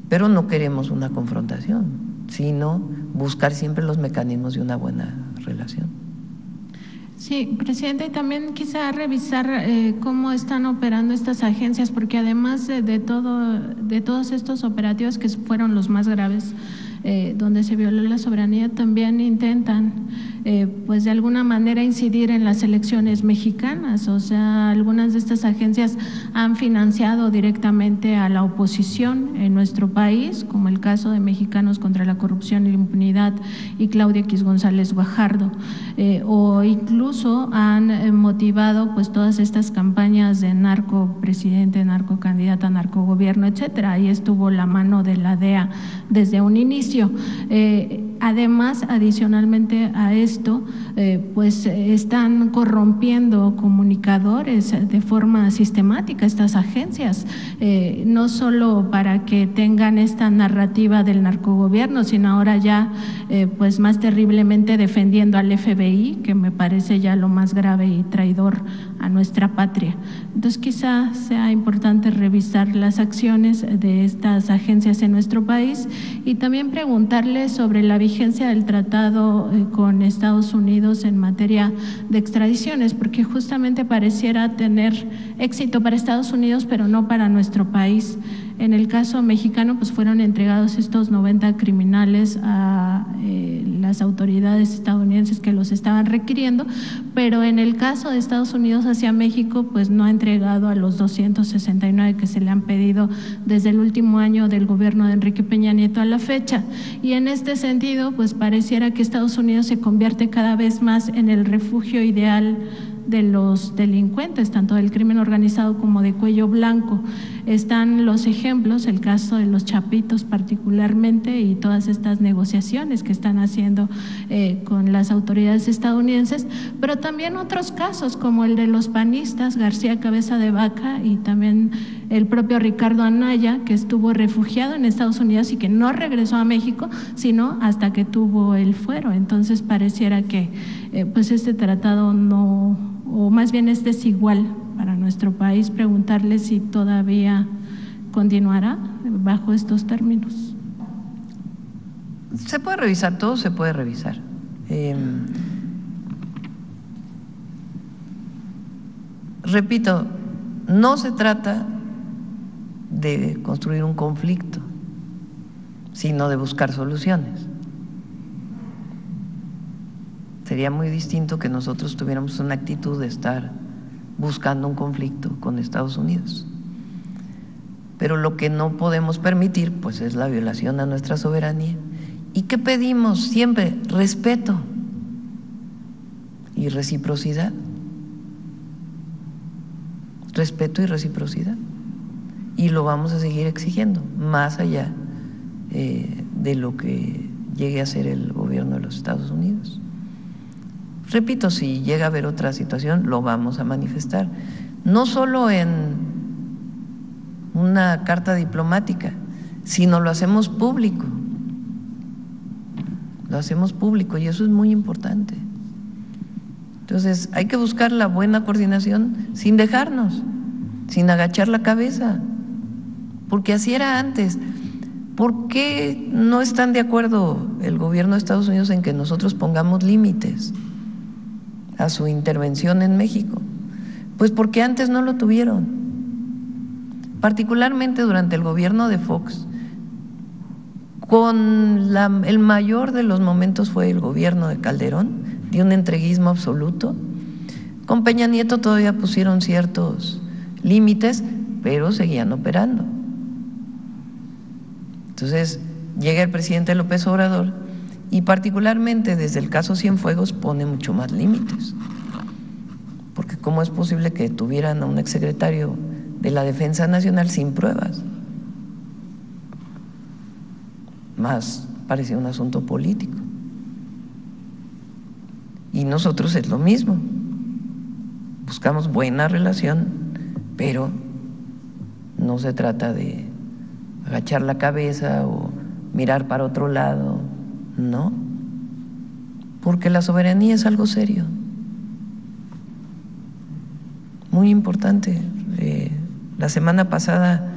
pero no queremos una confrontación, sino buscar siempre los mecanismos de una buena relación. Sí, presidente, y también quisiera revisar cómo están operando estas agencias, porque además de todos estos operativos que fueron los más graves, donde se violó la soberanía, también intentan pues de alguna manera incidir en las elecciones mexicanas. O sea, algunas de estas agencias han financiado directamente a la oposición en nuestro país, como el caso de Mexicanos contra la Corrupción y la Impunidad y Claudia X González Guajardo, o incluso han motivado pues todas estas campañas de narco presidente, narco candidata, narco gobierno, etcétera. Ahí estuvo la mano de la DEA desde un inicio. Además, adicionalmente a esto, pues están corrompiendo comunicadores de forma sistemática estas agencias, no solo para que tengan esta narrativa del narcogobierno, sino ahora ya pues más terriblemente defendiendo al FBI, que me parece ya lo más grave y traidor a nuestra patria. Entonces quizá sea importante revisar las acciones de estas agencias en nuestro país y también preguntarle sobre la vigencia del tratado con Estados Unidos en materia de extradiciones, porque justamente pareciera tener éxito para Estados Unidos, pero no para nuestro país. En el caso mexicano, pues fueron entregados estos 90 criminales a las autoridades estadounidenses que los estaban requiriendo, pero en el caso de Estados Unidos hacia México, pues no ha entregado a los 269 que se le han pedido desde el último año del gobierno de Enrique Peña Nieto a la fecha. Y en este sentido, pues pareciera que Estados Unidos se convierte cada vez más en el refugio ideal de los delincuentes, tanto del crimen organizado como de cuello blanco. Están los ejemplos, el caso de los Chapitos particularmente y todas estas negociaciones que están haciendo con las autoridades estadounidenses, pero también otros casos como el de los panistas García Cabeza de Vaca y también el propio Ricardo Anaya, que estuvo refugiado en Estados Unidos y que no regresó a México, sino hasta que tuvo el fuero. Entonces pareciera que pues este tratado no, o más bien es desigual para nuestro país. Preguntarle si todavía continuará bajo estos términos. Se puede revisar, todo se puede revisar. Repito, no se trata de construir un conflicto, sino de buscar soluciones. Sería muy distinto que nosotros tuviéramos una actitud de estar buscando un conflicto con Estados Unidos. Pero lo que no podemos permitir, pues, es la violación a nuestra soberanía. ¿Y qué pedimos siempre? Respeto y reciprocidad. Respeto y reciprocidad. Y lo vamos a seguir exigiendo, más allá de lo que llegue a ser el gobierno de los Estados Unidos. Repito, si llega a haber otra situación, lo vamos a manifestar, no solo en una carta diplomática, sino lo hacemos público. Lo hacemos público y eso es muy importante. Entonces, hay que buscar la buena coordinación sin dejarnos, sin agachar la cabeza, porque así era antes. ¿Por qué no están de acuerdo el gobierno de Estados Unidos en que nosotros pongamos límites a su intervención en México? Pues porque antes no lo tuvieron, particularmente durante el gobierno de Fox. El mayor de los momentos fue el gobierno de Calderón, de un entreguismo absoluto. Con Peña Nieto todavía pusieron ciertos límites, pero seguían operando. Entonces llega el presidente López Obrador y particularmente desde el caso Cienfuegos pone mucho más límites, porque ¿cómo es posible que tuvieran a un exsecretario de la Defensa Nacional sin pruebas? Más parecía un asunto político. Y nosotros es lo mismo, buscamos buena relación, pero no se trata de agachar la cabeza o mirar para otro lado, no, porque la soberanía es algo serio, muy importante. La semana pasada